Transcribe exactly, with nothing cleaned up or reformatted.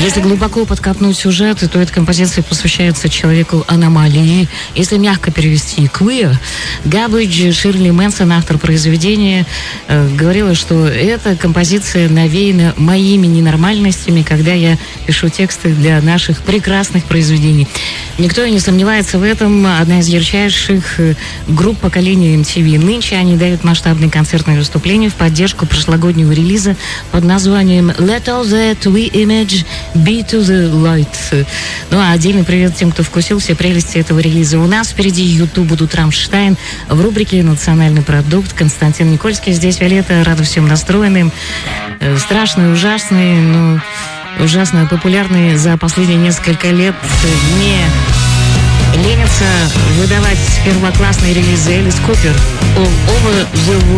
Если глубоко подкопнуть сюжет, то эта композиция посвящается человеку аномалии. Если мягко перевести queer, Garbage Ширли Мэнсон, автор произведения, э, говорила, что эта композиция навеяна моими ненормальностями, когда я пишу тексты для наших прекрасных произведений. Никто и не сомневается в этом. Одна из ярчайших групп поколения эм ти ви. Нынче они дают масштабные концертные выступления в поддержку прошлогоднего релиза под названием Let All That We Image Be To The Light. Ну а отдельный привет тем, кто вкусил все прелести этого релиза. У нас впереди YouTube будут Рамштайн. В рубрике «Национальный продукт» Константин Никольский. Здесь Виолетта. Рада всем настроенным. Страшный, ужасный, ну, ужасно популярный за последние несколько лет. Не ленится выдавать первоклассные релизы Элис Купер All Over The World.